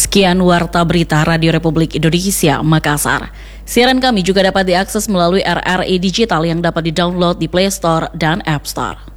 Sekian Warta Berita Radio Republik Indonesia, Makassar. Siaran kami juga dapat diakses melalui RRI Digital yang dapat di-download di Play Store dan App Store.